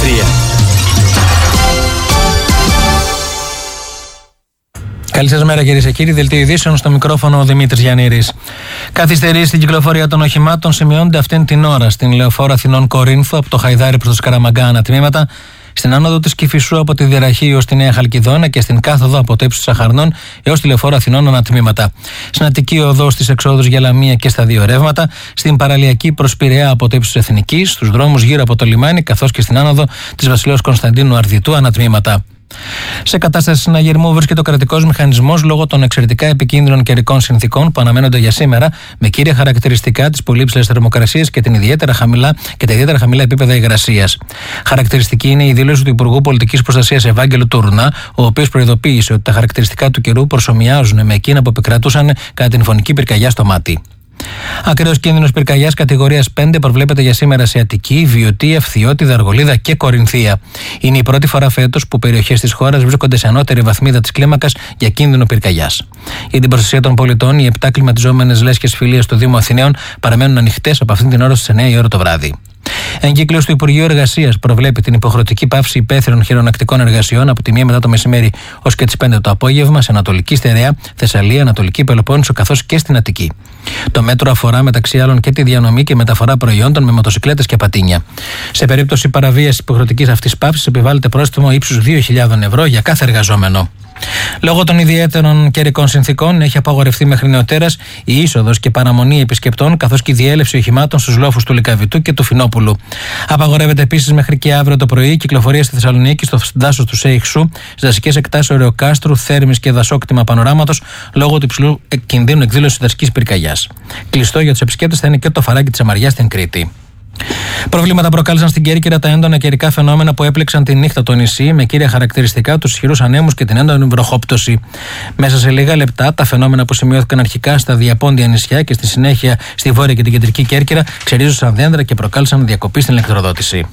Καλή σας μέρα, κυρίες και κύριοι. Δελτίο ειδήσεων, στο μικρόφωνο ο Δημήτρης Γιαννήρης. Καθυστερήσεις στην κυκλοφορία των οχημάτων σημειώνονται αυτήν την ώρα στην Λεωφόρο Αθηνών Κορίνθου από το Χαϊδάρι προς το Σκαραμαγκά ανατμήματα, στην άνοδο της Κηφισού από τη Διεραχή έως τη Νέα Χαλκιδόνα και στην κάθοδο από το ύψος Σαχαρνών έως τη Λεωφόρο Αθηνών ανατμήματα. Στην Αττική οδό στις εξόδους για Λαμία και στα δύο ρεύματα, στην παραλιακή προς Πειραιά από το ύψος Εθνικής, στους δρόμους γύρω από το λιμάνι καθώς και στην άνοδο της Βασιλέως Κωνσταντίνου Αρδιτού ανατμήματα. Σε κατάσταση συναγερμού βρίσκεται ο κρατικός μηχανισμός λόγω των εξαιρετικά επικίνδυνων καιρικών συνθήκων που αναμένονται για σήμερα, με κύρια χαρακτηριστικά τις πολύ υψηλές θερμοκρασίες και τα ιδιαίτερα χαμηλά επίπεδα υγρασίας. Χαρακτηριστική είναι η δήλωση του Υπουργού Πολιτικής Προστασίας Ευάγγελου Τουρνά, ο οποίος προειδοποίησε ότι τα χαρακτηριστικά του καιρού προσομοιάζουν με εκείνα που επικρατούσαν κατά την φωνική πυρκαγιά στο Μάτι. Ακραίος κίνδυνος πυρκαγιάς κατηγορίας 5 προβλέπεται για σήμερα σε Αττική, Βιωτία, Φθιώτιδα, Αργολίδα και Κορινθία. Είναι η πρώτη φορά φέτος που περιοχές της χώρας βρίσκονται σε ανώτερη βαθμίδα της κλίμακας για κίνδυνο πυρκαγιάς. Για την προστασία των πολιτών, οι 7 κλιματιζόμενες λέσχες φιλίας του Δήμου Αθηναίων παραμένουν ανοιχτές από αυτήν την ώρα στις 9 η ώρα το βράδυ. Εγκύκλος του Υπουργείου Εργασίας προβλέπει την υποχρεωτική πάυση υπαίθριων χειρονακτικών εργασιών από τη 1 μετά το μεσημέρι ως και τις 5 το απόγευμα σε Ανατολική Στερεά, Θεσσαλία, Ανατολική Πελοπόννησο καθώς και στην Αττική. Το μέτρο αφορά μεταξύ άλλων και τη διανομή και μεταφορά προϊόντων με μοτοσικλέτες και πατίνια. Σε περίπτωση παραβίασης υποχρεωτικής αυτής πάυσης επιβάλλεται πρόστιμο ύψους 2.000 ευρώ για κάθε εργαζόμενο. Λόγω των ιδιαίτερων καιρικών συνθήκων έχει απαγορευτεί μέχρι νεοτέρας η είσοδος και παραμονή επισκεπτών καθώς και η διέλευση οχημάτων στους λόφους του Λυκαβητού και του Φινόπουλου. Απαγορεύεται επίσης μέχρι και αύριο το πρωί η κυκλοφορία στη Θεσσαλονίκη στο δάσος του Σέιχσου, στις δασικές εκτάσεις Ωρεοκάστρου, Θέρμης και δασόκτημα Πανοράματος λόγω του υψηλού κινδύνου εκδήλωσης δασικής πυρκαγιάς. Κλειστό για τους επισκέπτες θα είναι και το φαράγγι της Αμαριάς στην Κρήτη. Προβλήματα προκάλεσαν στην Κέρκυρα τα έντονα καιρικά φαινόμενα που έπληξαν τη νύχτα το νησί, με κύρια χαρακτηριστικά τους ισχυρούς ανέμους και την έντονη βροχόπτωση. Μέσα σε λίγα λεπτά, τα φαινόμενα που σημειώθηκαν αρχικά στα διαπόντια νησιά και στη συνέχεια στη βόρεια και την κεντρική Κέρκυρα ξερίζωσαν δέντρα και προκάλεσαν διακοπή στην ηλεκτροδότηση.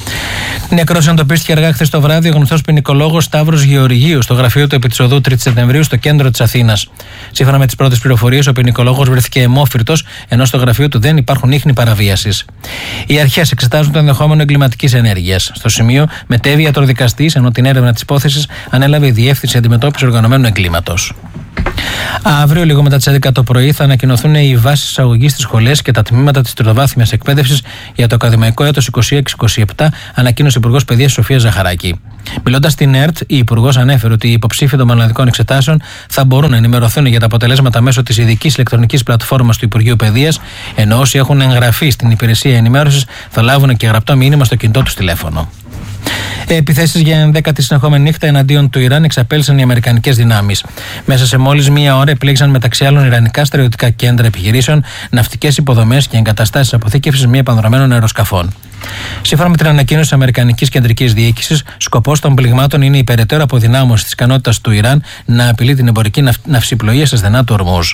Νεκρός εντοπίστηκε αργά χθες το βράδυ ο γνωστός ποινικολόγος Σταύρος Γεωργίου στο γραφείο του επί της οδού 3 Σεπτεμβρίου στο κέντρο της Αθήνας. Σύμφωνα με τις πρώτες πληροφορίες, ο ποινικολόγος βρέθηκε αιμόφυρτος, ενώ στο γραφείο του δεν υπάρχουν ίχνη παραβίασης. Οι αρχές εξετάζουν το ενδεχόμενο εγκληματικής ενέργειας. Στο σημείο μετέβη ιατροδικαστής, ενώ την έρευνα της υπόθεσης ανέλαβε η Διεύθυνση Αντιμετώπισης Οργανωμένου Εγκλήματος. Αύριο, λίγο μετά τις 11 το πρωί, θα ανακοινωθούν οι βάσεις εισαγωγής στις σχολές και τα τμήματα της τριτοβάθμιας εκπαίδευσης για το ακαδημαϊκό έτος 26-27, ανακοίνωσε η Υπουργός Παιδείας Σοφία Ζαχαράκη. Μιλώντας στην ΕΡΤ, η Υπουργός ανέφερε ότι οι υποψήφοι των μελλοντικών εξετάσεων θα μπορούν να ενημερωθούν για τα αποτελέσματα μέσω της ειδικής ηλεκτρονικής πλατφόρμας του Υπουργείου Παιδείας, ενώ όσοι έχουν εγγραφεί στην υπηρεσία ενημέρωσης θα λάβουν και γραπτό μήνυμα στο κινητό τους τηλέφωνο. Επιθέσεις για 11η συνεχόμενη νύχτα εναντίον του Ιράν εξαπέλυσαν οι αμερικανικές δυνάμεις. Μέσα σε μόλις μία ώρα επλήγησαν μεταξύ άλλων ιρανικά στρατιωτικά κέντρα επιχειρήσεων, ναυτικές υποδομές και εγκαταστάσεις αποθήκευσης μη επανδρομένων αεροσκαφών. Σύμφωνα με την ανακοίνωση της Αμερικανικής Κεντρικής Διοίκησης, σκοπός των πληγμάτων είναι η περαιτέρω αποδυνάμωση της ικανότητας του Ιράν να απειλεί την εμπορική ναυσιπλοεία σε στενά του Ορμούζ.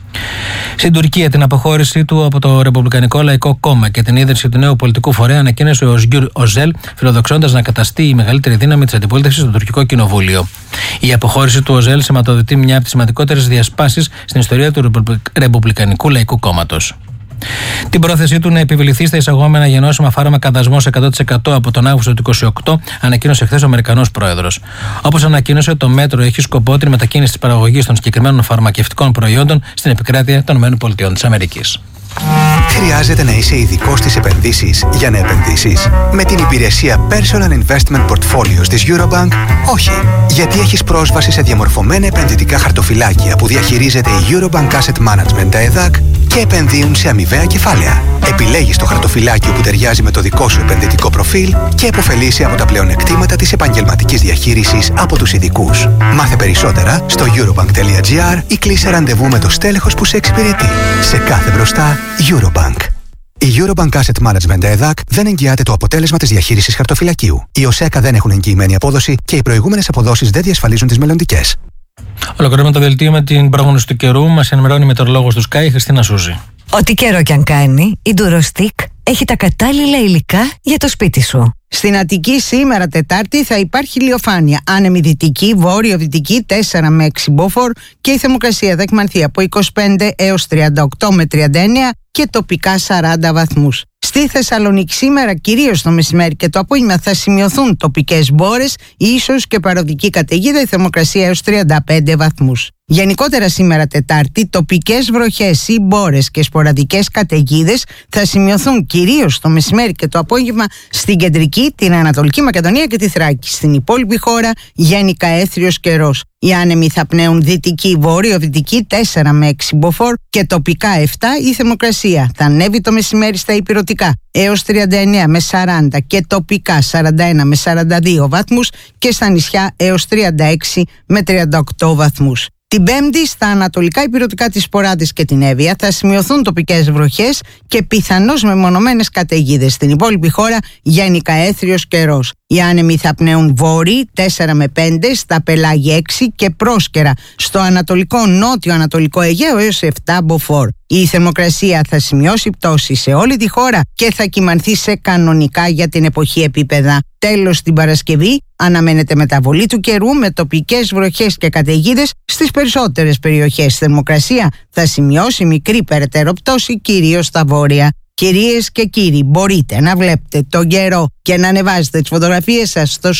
Στην Τουρκία, την αποχώρησή του από το Ρεπουμπλικανικό Λαϊκό Κόμμα και την ίδρυση του νέου πολιτικού φορέα ανακοίνωσε ο Οσγκιουρ Οζέλ, φιλοδοξώντας να καταστεί η μεγαλύτερη δύναμη της αντιπολίτευσης στο τουρκικό κοινοβούλιο. Η αποχώρηση του Οζέλ σηματοδοτεί μια από τις σημαντικότερες διασπάσεις στην ιστορία του Ρεπουμπλικανικού Λαϊκού Κόμματος. Την πρόθεσή του να επιβληθεί στα εισαγόμενα γενώσιμα φάρμακα δασμός 100% από τον Αύγουστο του 2028 ανακοίνωσε χθες ο Αμερικανός πρόεδρος. Όπως ανακοίνωσε, το μέτρο έχει σκοπό την μετακίνηση της παραγωγής των συγκεκριμένων φαρμακευτικών προϊόντων στην επικράτεια των ΗΠΑ. Χρειάζεται να είσαι ειδικός στις επενδύσεις για να επενδύσεις? Με την υπηρεσία Personal Investment Portfolios της Eurobank, όχι. Γιατί έχεις πρόσβαση σε διαμορφωμένα επενδυτικά χαρτοφυλάκια που διαχειρίζεται η Eurobank Asset Management, τα ΕΔΑΚ, και επενδύουν σε αμοιβαία κεφάλαια. Επιλέγεις το χαρτοφυλάκιο που ταιριάζει με το δικό σου επενδυτικό προφίλ και επωφελείσαι από τα πλεονεκτήματα της επαγγελματικής διαχείρισης από τους ειδικούς. Μάθε περισσότερα στο eurobank.gr ή κλείσε ραντεβού με το στέλεχος που σε εξυπηρετεί. Σε κάθε μπροστά, Eurobank. Η Eurobank Asset Management ΕΔΑΚ δεν εγγυάται το αποτέλεσμα της διαχείρισης χαρτοφυλακίου. Οι ΟΣΕΚΑ δεν έχουν εγγυημένη απόδοση και οι προηγούμενες αποδόσεις δεν διασφαλίζουν τις μελλοντικές. Ολοκληρώνουμε το δελτίο με την πρόγνωση του καιρού. Μας ενημερώνει η μετεωρολόγος του Sky, Χριστίνα Σούζη. Ό,τι καιρό κι αν κάνει, η Durostick έχει τα κατάλληλα υλικά για το σπίτι σου. Στην Αττική σήμερα Τετάρτη θα υπάρχει ηλιοφάνεια. Άνεμη δυτική, βόρειο-δυτική 4 με 6 μποφόρ και η θερμοκρασία θα εκμανθεί από 25 έως 38 με 39 και τοπικά 40 βαθμούς. Στη Θεσσαλονίκη σήμερα, κυρίως το μεσημέρι και το απόγευμα, θα σημειωθούν τοπικές μπόρες, ίσως και παροδική καταιγίδα, η θερμοκρασία έως 35 βαθμούς. Γενικότερα σήμερα Τετάρτη, τοπικές βροχές ή μπόρες και σποραδικές καταιγίδες θα σημειωθούν κυρίως το μεσημέρι και το απόγευμα στην κεντρική, την Ανατολική Μακεδονία και τη Θράκη. Στην υπόλοιπη χώρα γενικά έθριος καιρός. Οι άνεμοι θα πνέουν δυτική, βόρειο-δυτική 4 με 6 μποφόρ και τοπικά 7 η θερμοκρασία. Θα ανέβει το μεσημέρι στα ηπειρωτικά έως 39 με 40 και τοπικά 41 με 42 βαθμούς και στα νησιά έως 36 με 38 βαθμούς. Την Πέμπτη στα ανατολικά ηπειρωτικά της Ποράδης και την Εύβοια θα σημειωθούν τοπικές βροχές και πιθανώς μεμονωμένες καταιγίδες. Στην υπόλοιπη χώρα γενικά έθριος καιρός. Οι άνεμοι θα πνέουν βόρειοι 4 με 5, στα πελάγια 6 και πρόσκαιρα στο ανατολικό νότιο ανατολικό Αιγαίο έως 7 μποφόρ. Η θερμοκρασία θα σημειώσει πτώση σε όλη τη χώρα και θα κυμανθεί σε κανονικά για την εποχή επίπεδα. Τέλος, την Παρασκευή αναμένεται μεταβολή του καιρού με τοπικές βροχές και καταιγίδες στις περισσότερες περιοχές. Η θερμοκρασία θα σημειώσει μικρή περαιτέρω πτώση κυρίως στα βόρεια. Κυρίες και κύριοι, μπορείτε να βλέπετε τον καιρό και να ανεβάζετε τις φωτογραφίες σας στο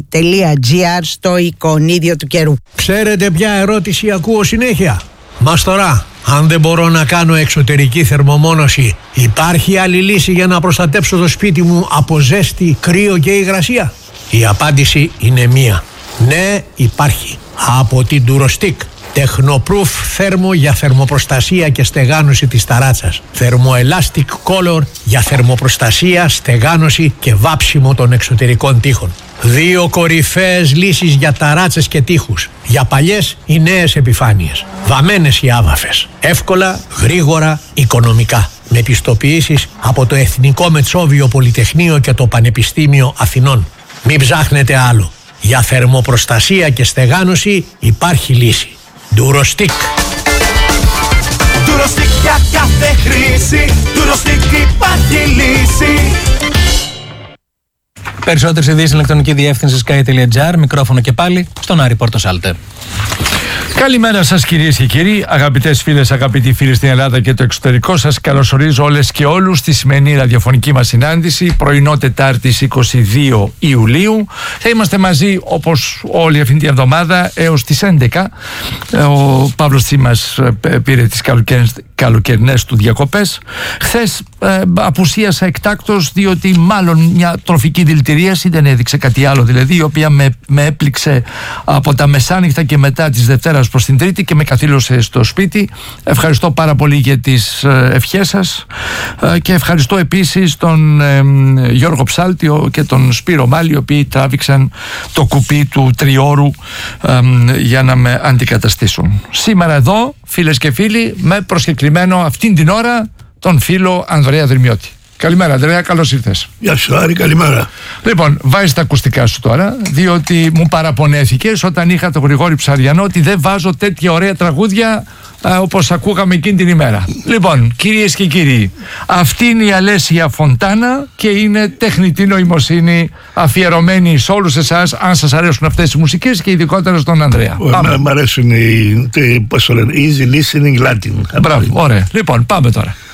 sky.gr στο εικονίδιο του καιρού. Ξέρετε ποια ερώτηση ακούω συνέχεια? Μας τώρα, αν δεν μπορώ να κάνω εξωτερική θερμομόνωση, υπάρχει άλλη λύση για να προστατέψω το σπίτι μου από ζέστη, κρύο και υγρασία? Η απάντηση είναι μία. Ναι, υπάρχει. Από την Durostick. Technoproof θέρμο για θερμοπροστασία και στεγάνωση της ταράτσας. Thermoelastic Color για θερμοπροστασία, στεγάνωση και βάψιμο των εξωτερικών τοίχων. 2 κορυφαίες λύσεις για ταράτσες και τοίχους. Για παλιές ή νέες επιφάνειες. Βαμμένες οι άβαφες. Εύκολα, γρήγορα, οικονομικά. Με πιστοποιήσεις από το Εθνικό Μετσόβιο Πολυτεχνείο και το Πανεπιστήμιο Αθηνών. Μην ψάχνετε άλλο. Για θερμοπροστασία και στεγάνωση υπάρχει λύση. Durostick. Durostick για κάθε χρήση. Durostick υπάρχει λύση. Περισσότερες ειδήσεις ηλεκτρονική διεύθυνση sky.gr. Μικρόφωνο και πάλι στον Άρη Πορτοσάλτε. Καλημέρα σας κυρίες και κύριοι, αγαπητές φίλες, αγαπητοί φίλοι στην Ελλάδα και το εξωτερικό. Σας καλωσορίζω όλες και όλους στη σημερινή ραδιοφωνική μας συνάντηση, πρωινό Τετάρτης 22 Ιουλίου. Θα είμαστε μαζί όπως όλη αυτή την εβδομάδα έως τις 11. Ο Παύλος Τσίμας πήρε τις καλοκαιρινές του διακοπές. Χθες απουσίασα εκτάκτως, διότι μάλλον μια τροφική δηλητηρίαση, δεν έδειξε κάτι άλλο δηλαδή, η οποία με έπληξε από τα μεσάνυχτα και μετά της Δευτέρας προς την Τρίτη και με καθήλωσε στο σπίτι. Ευχαριστώ πάρα πολύ για τις ευχές σας και ευχαριστώ επίσης τον Γιώργο Ψάλτιο και τον Σπύρο Μάλη, οι οποίοι τράβηξαν το κουπί του τριώρου για να με αντικαταστήσουν. Σήμερα εδώ, φίλες και φίλοι, με προσκεκλημένο αυτήν την ώρα τον φίλο Ανδρέα Δρυμιώτη. Καλημέρα Ανδρέα, καλώς ήρθες. Γεια σου Άρη, καλημέρα. Λοιπόν, βάζεις τα ακουστικά σου τώρα, διότι μου παραπονέθηκες όταν είχα τον Γρηγόρη Ψαριανό ότι δεν βάζω τέτοια ωραία τραγούδια όπως ακούγαμε εκείνη την ημέρα. Λοιπόν, κυρίες και κύριοι, αυτή είναι η Αλέσια Φοντάνα και είναι τεχνητή νοημοσύνη αφιερωμένη σε όλους εσάς, αν σας αρέσουν αυτές οι μουσικές και ειδικότερα στον Ανδρέα. Μ' αρέσουν οι, πώς το λένε, easy listening Latin. Μπράβο, ωραία. Λοιπόν, πάμε τώρα.